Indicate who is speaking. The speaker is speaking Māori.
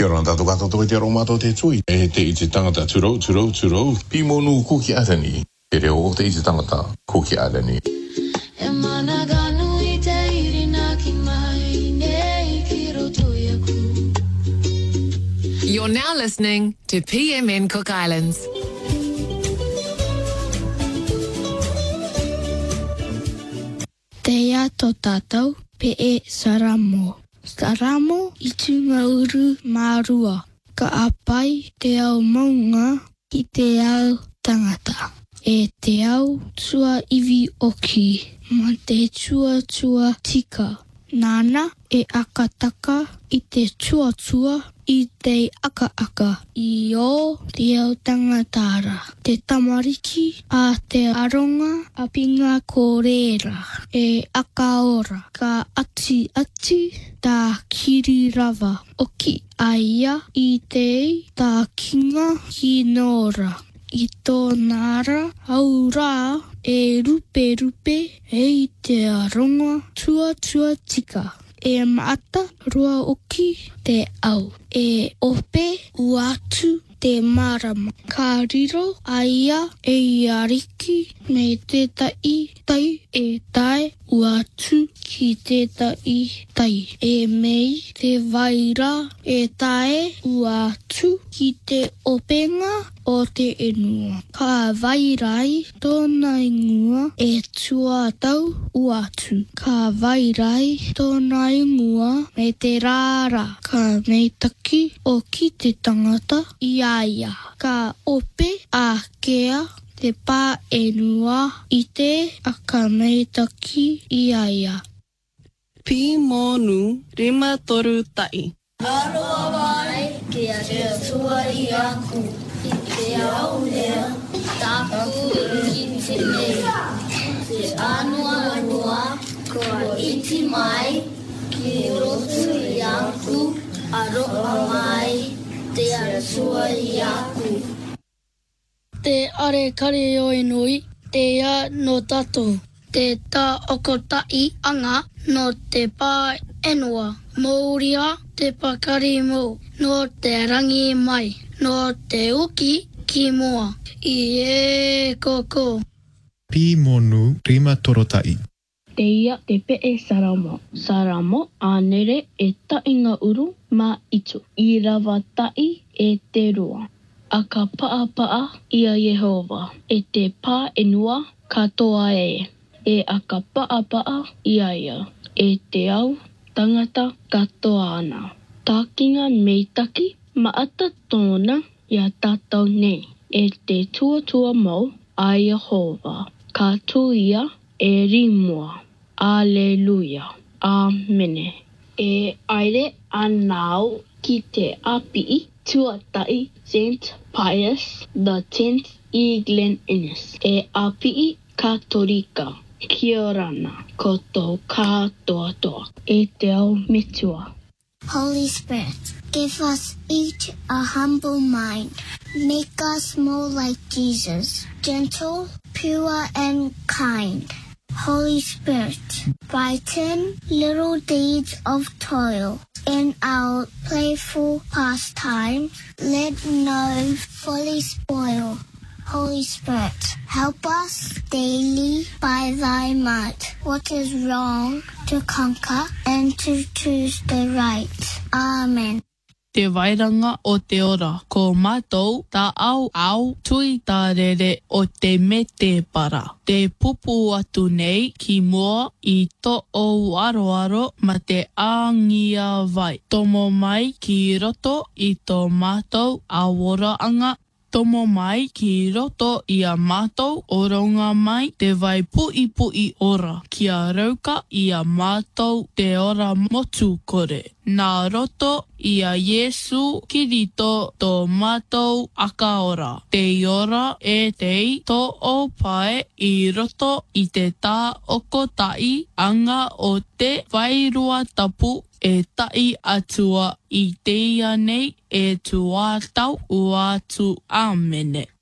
Speaker 1: Kia ora tātou katoa te aromato te tui. E te i te tangata turou. Pimonu kuki arani. Te reo o te i te tangata kuki arani.
Speaker 2: E mana ganu I te irina ki mai nei ki roto iaku.
Speaker 3: You're now listening to PMN Cook Islands.
Speaker 4: Te ia tō tātou pe e Saramo. Saramo I tunga uru mārua. Ka apai te au maunga ki te au tangata. E te au tua iwi oki. Ma te tua tika. Nāna e akataka I te tua I te aka. I o te au tangatara. Te tamariki a te aronga a pinga kōrera. E akaora. Ka ati tā kirirawa. Oki aia I te tā kinga ki nora. I tō nara au rā e rupe e te aronga tua tika. E maata rua oki te au. E ope uatu te marama. Ka riro aia e ariki me tētai tai e tae uatu ki tētai tai. E mei te vaira e tae uatu ki te openga o te enua. Ka vairai tōna ingua e tuatau uatu. Ka vairai tōna ingua me te rāra. Ka meitaki o ki te tangata I aia. Ka ope a kea te pā enua I te aka meitaki I aia.
Speaker 5: Pimonu rima toru tai.
Speaker 2: Aroa vai kia te tua I aku. I te au lea taku I te mei. Te anua rua kua iti mai ki rotu I aku. Aroa mai te atua I aku.
Speaker 4: Te are kare o enui, te ia no tato. Te tā okotai anga no te pā enua. Mōria te pakari mō, no te rangi mai, no te uki ki moa. I e koko.
Speaker 6: Pimonu rima torotai.
Speaker 7: Te ia te pe'e Saramo. Saramo ānere e tainga uru ma itu. I rawa tai e te roa. A ka paa ia Yehova. E te pā enua katoa e. E a ka paa ia ia. E te au tangata katoa ana. Tākinga meitaki maata tōna ia tātou nei. E te tua mau a Yehova. Ka tuia e rimua. Aleluia. Amene. E aire anau ki te api tuatai Saint Pius the 10th I Glen Innes. E api Katolika. Kia orana koto katoa. E te au mitua.
Speaker 8: Holy Spirit, give us each a humble mind. Make us more like Jesus, gentle, pure, and kind. Holy Spirit, brighten little deeds of toil. In our playful pastimes, let no folly spoil. Holy Spirit, help us daily by thy might what is wrong to conquer and to choose the right. Amen.
Speaker 5: Te wairanga o te ora, ko mātou tā au tui tā rere o te me te para. Te pupu atu nei ki mua I to o aroaro ma te āngia vai. Tomo mai ki roto I tō mātou aworaanga. Tomo mai ki roto I a mātou oronga mai te vai pui ora. Kia rauka I a mātou te ora motu kore. Nā roto I a Yesu Kirito tō mātou akaora. Te ora e tei tō o pae I roto I te tā okotai anga o te wairua tapu e tai atua I teia nei e tuatau uatu amene.